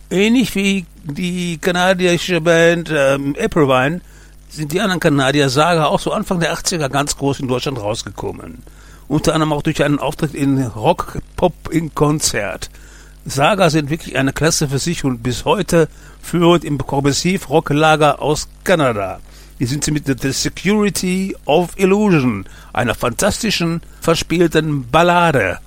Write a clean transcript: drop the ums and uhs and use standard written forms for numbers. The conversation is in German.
Ähnlich wie die kanadische Band Applewine sind die anderen Kanadier Saga auch so Anfang der 80er ganz groß in Deutschland rausgekommen. Unter anderem auch durch einen Auftritt in Rock Pop in Konzert. Saga sind wirklich eine Klasse für sich und bis heute führend im Progressiv-Rock-Lager aus Kanada. Die sind sie mit The Security of Illusion, einer fantastischen, verspielten Ballade.